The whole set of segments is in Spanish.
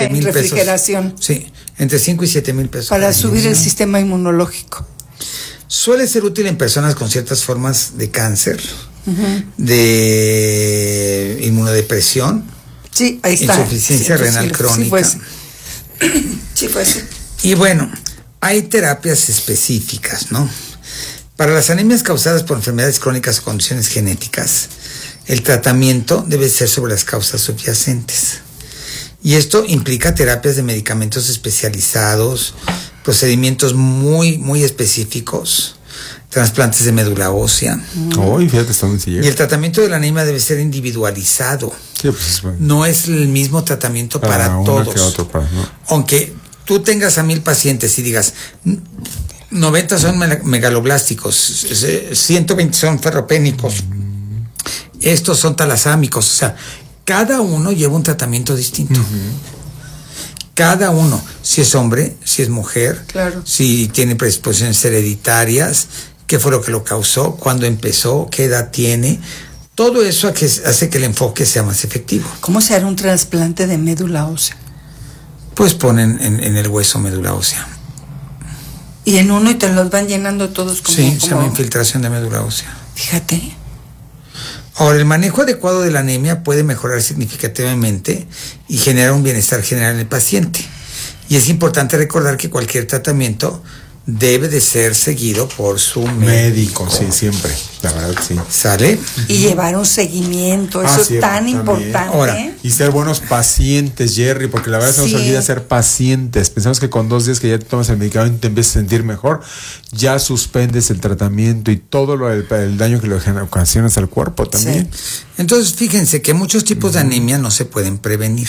7 mil pesos. Refrigeración. Sí, entre 5 y 7 mil pesos. Para subir el sistema inmunológico. Suele ser útil en personas con ciertas formas de cáncer, de inmunodepresión, sí, ahí está. Insuficiencia renal crónica. Sí, pues. Y bueno, hay terapias específicas, ¿no? Para las anemias causadas por enfermedades crónicas o condiciones genéticas, el tratamiento debe ser sobre las causas subyacentes. Y esto implica terapias de medicamentos especializados, procedimientos muy, muy específicos, trasplantes de médula ósea. Fíjate, está muy y el tratamiento de la anemia debe ser individualizado. Sí, pues, bueno. No es el mismo tratamiento para todos. ¿no? Aunque tú tengas a 1000 pacientes y digas 90 son megaloblásticos, 120 son ferropénicos, estos son talasámicos, o sea, cada uno lleva un tratamiento distinto. Cada uno, si es hombre, si es mujer, claro, si tiene predisposiciones hereditarias, qué fue lo que lo causó, cuándo empezó, qué edad tiene. Todo eso hace que el enfoque sea más efectivo. ¿Cómo se hará un trasplante de médula ósea? Pues ponen en el hueso médula ósea. Y en uno y te los van llenando todos como... Sí, se llama infiltración de médula ósea. Fíjate. Ahora, el manejo adecuado de la anemia puede mejorar significativamente y generar un bienestar general en el paciente. Y es importante recordar que cualquier tratamiento debe de ser seguido por su médico. Sí, siempre, la verdad, sí. ¿Sale? Y llevar un seguimiento, eso es tan importante. Ahora, y ser buenos pacientes, Jerry, porque la verdad se nos olvida ser pacientes. Pensamos que con 2 días que ya te tomas el medicamento y te empiezas a sentir mejor, ya suspendes el tratamiento y todo el daño que le ocasionas al cuerpo también. Sí. Entonces, fíjense que muchos tipos de anemia no se pueden prevenir.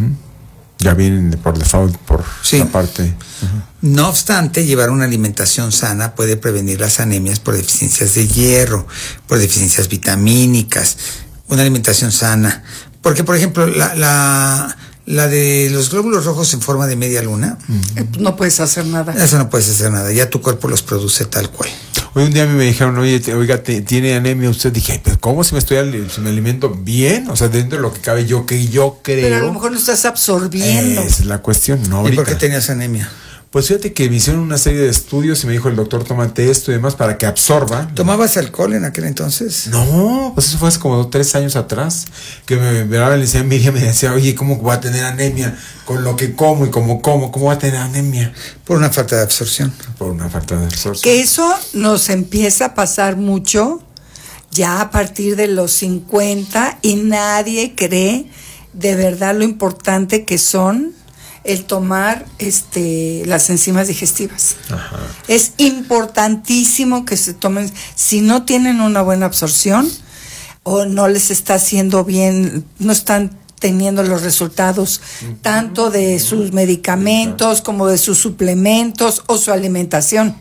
Ya vienen por default, por esa parte. No obstante, llevar una alimentación sana puede prevenir las anemias por deficiencias de hierro, por deficiencias vitamínicas, una alimentación sana. Porque, por ejemplo, la de los glóbulos rojos en forma de media luna, no puedes hacer nada. Eso no puedes hacer nada, ya tu cuerpo los produce tal cual. Hoy un día a mí me dijeron, oiga, ¿tiene anemia usted? Dije, pero ¿cómo si me alimento bien? O sea, dentro de lo que cabe, yo creo. Pero a lo mejor no estás absorbiendo. Esa es la cuestión, ¿no? ¿Y por qué tenías anemia? Pues fíjate que me hicieron una serie de estudios y me dijo el doctor, tómate esto y demás para que absorba. ¿Tomabas alcohol en aquel entonces? No, pues eso fue hace como 3 años atrás, que me miraba le decía Miriam, me decía, oye, ¿cómo voy a tener anemia? Con lo que como y ¿cómo voy a tener anemia? Por una falta de absorción. Que eso nos empieza a pasar mucho ya a partir de los 50 y nadie cree de verdad lo importante que son el tomar las enzimas digestivas. Ajá. Es importantísimo que se tomen, si no tienen una buena absorción o no les está haciendo bien, no están teniendo los resultados tanto de sus medicamentos como de sus suplementos o su alimentación.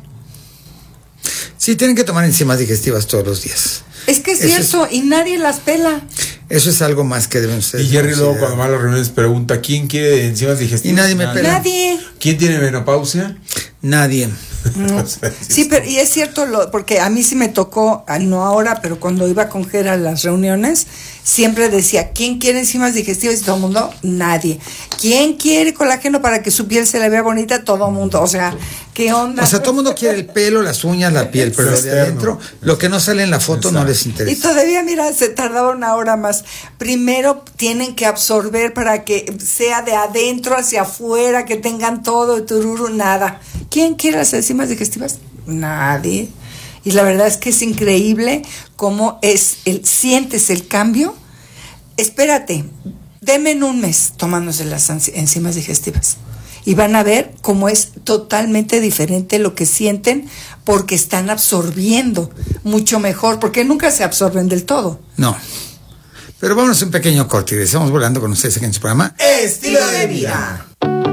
Sí, tienen que tomar enzimas digestivas todos los días. Es que es cierto, y nadie las pela. Eso es algo más que deben ustedes. Y Jerry luego cuando va a las reuniones pregunta, ¿quién quiere enzimas digestivas? Y nadie me pela. Nadie. ¿Quién tiene menopausia? Nadie. No. Sí, pero y es cierto, porque a mí sí me tocó, no ahora, pero cuando iba con Gera a las reuniones, siempre decía, ¿quién quiere enzimas digestivas? Y todo el mundo, nadie. ¿Quién quiere colágeno para que su piel se le vea bonita? Todo el mundo. O sea, ¿qué onda? O sea, todo el mundo quiere el pelo, las uñas, la piel, pero lo de adentro, lo que no sale en la foto no les interesa. Y todavía, mira, se tardaba 1 hora más. Primero tienen que absorber para que sea de adentro hacia afuera, que tengan todo, y tururu, nada. ¿Quién quiere las enzimas digestivas? Nadie. Y la verdad es que es increíble cómo sientes el cambio. Espérate, denme en 1 mes tomándose las enzimas digestivas. Y van a ver cómo es totalmente diferente lo que sienten porque están absorbiendo mucho mejor, porque nunca se absorben del todo. No. Pero vámonos a un pequeño corte y regresamos volando con ustedes aquí en su programa Estilo de Vida.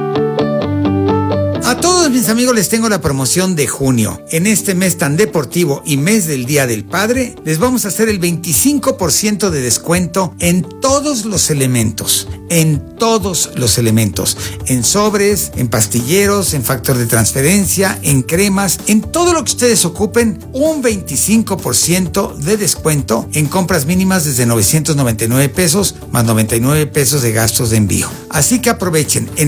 A todos mis amigos les tengo la promoción de junio. En este mes tan deportivo y mes del Día del Padre, les vamos a hacer el 25% de descuento en todos los elementos. En todos los elementos. En sobres, en pastilleros, en factor de transferencia, en cremas, en todo lo que ustedes ocupen, un 25% de descuento en compras mínimas desde 999 pesos más 99 pesos de gastos de envío. Así que aprovechen.